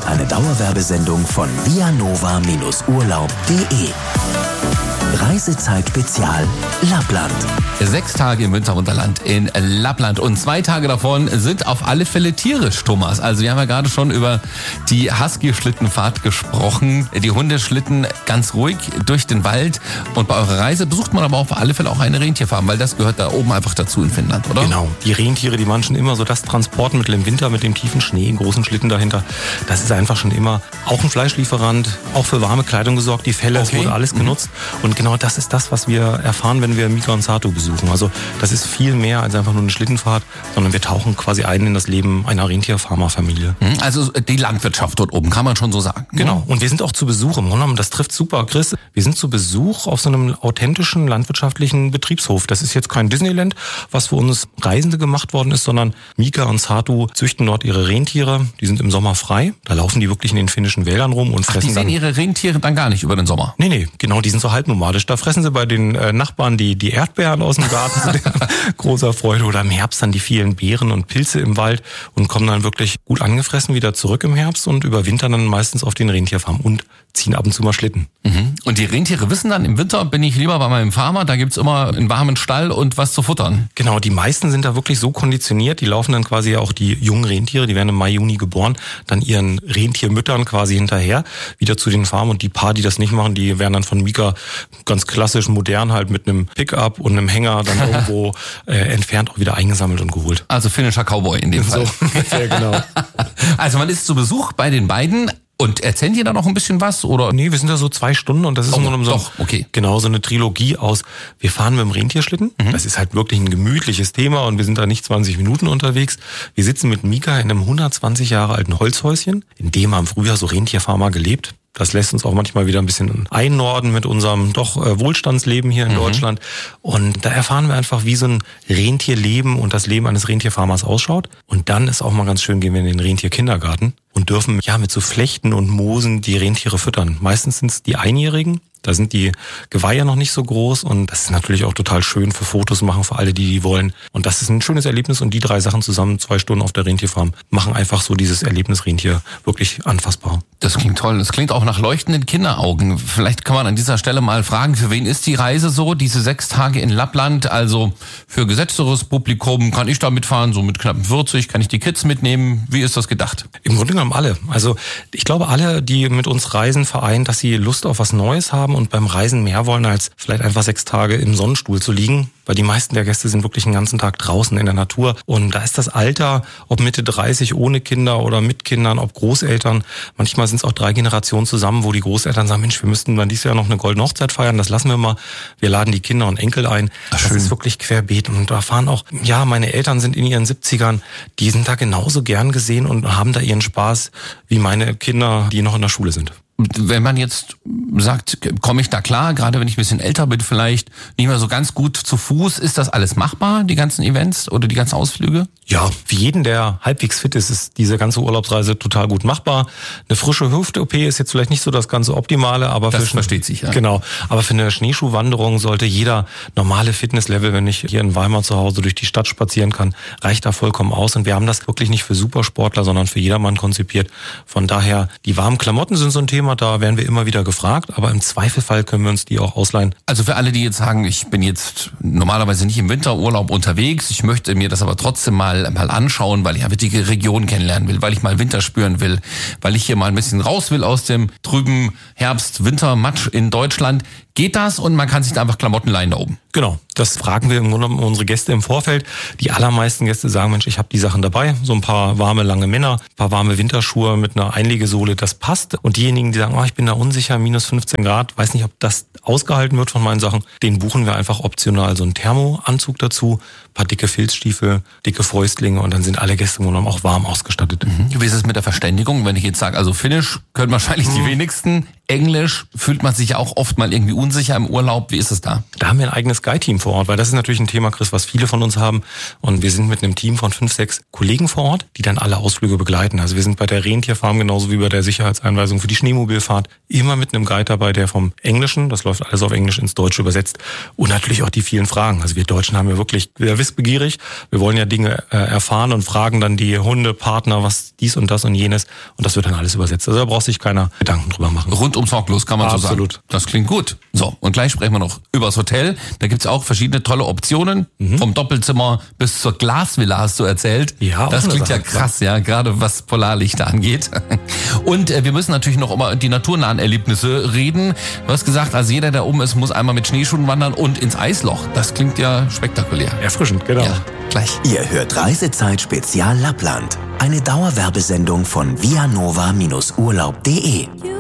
eine Dauerwerbesendung von vianova-urlaub.de. Reisezeit Spezial Lappland. 6 Tage im Winterwunderland in Lappland und 2 Tage davon sind auf alle Fälle tierisch, Thomas. Also wir haben ja gerade schon über die Husky-Schlittenfahrt gesprochen. Die Hunde schlitten ganz ruhig durch den Wald und bei eurer Reise besucht man aber auf alle Fälle auch eine Rentierfarm, weil das gehört da oben einfach dazu in Finnland, oder? Genau, die Rentiere, die waren schon immer so das Transportmittel im Winter mit dem tiefen Schnee, großen Schlitten dahinter. Das ist einfach schon immer auch ein Fleischlieferant, auch für warme Kleidung gesorgt, die Felle, es wurde alles genutzt. Und genau das ist das, was wir erfahren, wenn wir Mika und Satu besuchen. Also das ist viel mehr als einfach nur eine Schlittenfahrt, sondern wir tauchen quasi ein in das Leben einer Rentierfarmerfamilie. Also die Landwirtschaft dort oben, kann man schon so sagen. Genau. Und wir sind auch zu Besuch. Im Grunde genommen, das trifft super, Chris. Wir sind zu Besuch auf so einem authentischen landwirtschaftlichen Betriebshof. Das ist jetzt kein Disneyland, was für uns Reisende gemacht worden ist, sondern Mika und Satu züchten dort ihre Rentiere. Die sind im Sommer frei. Da laufen die wirklich in den finnischen Wäldern rum und fressen. Die sehen ihre Rentiere dann gar nicht über den Sommer? Nee, genau, die sind so halbnomadisch. Da fressen sie bei den Nachbarn die Erdbeeren aus dem Garten zu großer Freude oder im Herbst dann die vielen Beeren und Pilze im Wald und kommen dann wirklich gut angefressen wieder zurück im Herbst und überwintern dann meistens auf den Rentierfarmen und ziehen ab und zu mal Schlitten. Und die Rentiere wissen dann, im Winter bin ich lieber bei meinem Farmer, da gibt's immer einen warmen Stall und was zu futtern. Genau, die meisten sind da wirklich so konditioniert, die laufen dann quasi auch die jungen Rentiere, die werden im Mai, Juni geboren, dann ihren Rentiermüttern quasi hinterher, wieder zu den Farmen und die paar, die das nicht machen, die werden dann von Mika ganz klassisch modern halt mit einem Pickup und einem Hänger dann irgendwo entfernt auch wieder eingesammelt und geholt. Also finnischer Cowboy in dem Fall. So, ja, genau. Also man ist zu Besuch bei den beiden. Und erzählen die da noch ein bisschen was, oder? Nee, wir sind da so 2 Stunden und das ist genau so eine Trilogie aus, wir fahren mit dem Rentierschlitten. Das ist halt wirklich ein gemütliches Thema und wir sind da nicht 20 Minuten unterwegs. Wir sitzen mit Mika in einem 120 Jahre alten Holzhäuschen, in dem haben früher so Rentierfarmer gelebt. Das lässt uns auch manchmal wieder ein bisschen einnorden mit unserem doch Wohlstandsleben hier in Deutschland. Und da erfahren wir einfach, wie so ein Rentierleben und das Leben eines Rentierfarmers ausschaut. Und dann ist auch mal ganz schön, gehen wir in den Rentierkindergarten und dürfen mit so Flechten und Moosen die Rentiere füttern. Meistens sind es die Einjährigen. Da sind die Geweihe noch nicht so groß und das ist natürlich auch total schön für Fotos machen, für alle, die wollen. Und das ist ein schönes Erlebnis und die 3 Sachen zusammen, 2 Stunden auf der Rentierfarm, machen einfach so dieses Erlebnis Rentier wirklich anfassbar. Das klingt toll. Das klingt auch nach leuchtenden Kinderaugen. Vielleicht kann man an dieser Stelle mal fragen, für wen ist die Reise so, diese 6 Tage in Lappland? Also für gesetzteres Publikum, kann ich da mitfahren, so mit knappen 40, kann ich die Kids mitnehmen? Wie ist das gedacht? Im Grunde genommen alle. Also ich glaube, alle, die mit uns reisen, vereinen, dass sie Lust auf was Neues haben und beim Reisen mehr wollen, als vielleicht einfach 6 Tage im Sonnenstuhl zu liegen. Weil die meisten der Gäste sind wirklich den ganzen Tag draußen in der Natur. Und da ist das Alter, ob Mitte 30 ohne Kinder oder mit Kindern, ob Großeltern. Manchmal sind es auch 3 Generationen zusammen, wo die Großeltern sagen, Mensch, wir müssten dann dieses Jahr noch eine goldene Hochzeit feiern. Das lassen wir mal. Wir laden die Kinder und Enkel ein. Das ist wirklich querbeet. Und da fahren auch, meine Eltern sind in ihren 70ern. Die sind da genauso gern gesehen und haben da ihren Spaß wie meine Kinder, die noch in der Schule sind. Wenn man jetzt sagt, komme ich da klar, gerade wenn ich ein bisschen älter bin, vielleicht nicht mehr so ganz gut zu Fuß, ist das alles machbar, die ganzen Events oder die ganzen Ausflüge? Ja, für jeden, der halbwegs fit ist, ist diese ganze Urlaubsreise total gut machbar. Eine frische Hüfte-OP ist jetzt vielleicht nicht so das ganze Optimale, aber das versteht sich, ja. Genau, aber für eine Schneeschuhwanderung sollte jeder normale Fitnesslevel, wenn ich hier in Weimar zu Hause durch die Stadt spazieren kann, reicht da vollkommen aus. Und wir haben das wirklich nicht für Supersportler, sondern für jedermann konzipiert. Von daher, die warmen Klamotten sind so ein Thema, da werden wir immer wieder gefragt, aber im Zweifelfall können wir uns die auch ausleihen. Also für alle, die jetzt sagen, ich bin jetzt normalerweise nicht im Winterurlaub unterwegs, ich möchte mir das aber trotzdem mal anschauen, weil ich einfach die Region kennenlernen will, weil ich mal Winter spüren will, weil ich hier mal ein bisschen raus will aus dem trüben Herbst-Winter-Matsch in Deutschland. Geht das und man kann sich da einfach Klamotten leihen da oben? Genau, das fragen wir im Grunde genommen unsere Gäste im Vorfeld. Die allermeisten Gäste sagen, Mensch, ich habe die Sachen dabei, so ein paar warme, lange Männer, ein paar warme Winterschuhe mit einer Einlegesohle, das passt. Und diejenigen, die sagen, ich bin da unsicher, minus 15 Grad, weiß nicht, ob das ausgehalten wird von meinen Sachen, den buchen wir einfach optional so einen Thermoanzug dazu, ein paar dicke Filzstiefel, dicke Fäustlinge und dann sind alle Gäste im Grunde genommen auch warm ausgestattet. Wie ist es mit der Verständigung, wenn ich jetzt sage, also Finnisch können wahrscheinlich die wenigsten, Englisch fühlt man sich ja auch oft mal irgendwie unsicher im Urlaub. Wie ist es da? Da haben wir ein eigenes Guide-Team vor Ort, weil das ist natürlich ein Thema, Chris, was viele von uns haben. Und wir sind mit einem Team von 5, 6 Kollegen vor Ort, die dann alle Ausflüge begleiten. Also wir sind bei der Rentierfarm genauso wie bei der Sicherheitseinweisung für die Schneemobilfahrt immer mit einem Guide dabei, der vom Englischen, das läuft alles auf Englisch, ins Deutsche übersetzt. Und natürlich auch die vielen Fragen. Also wir Deutschen haben ja wirklich sehr wissbegierig. Wir wollen ja Dinge erfahren und fragen dann die Hundepartner, was dies und das und jenes. Und das wird dann alles übersetzt. Also da braucht sich keiner Gedanken drüber machen. Rundum sorglos, kann man so sagen. Absolut. Das klingt gut. So, und gleich sprechen wir noch über das Hotel. Da gibt's auch verschiedene tolle Optionen. Vom Doppelzimmer bis zur Glasvilla hast du erzählt. Ja, das klingt ja krass, ja, gerade was Polarlichter angeht. Und wir müssen natürlich noch über die naturnahen Erlebnisse reden. Du hast gesagt, also jeder, der oben ist, muss einmal mit Schneeschuhen wandern und ins Eisloch. Das klingt ja spektakulär. Erfrischend, genau. Ja, gleich. Ihr hört Reisezeit Spezial Lappland. Eine Dauerwerbesendung von vianova-urlaub.de.